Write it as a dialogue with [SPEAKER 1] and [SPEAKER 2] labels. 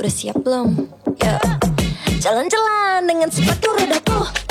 [SPEAKER 1] udah siap belum? Ya. Jalan-jalan dengan sepatu rodaku.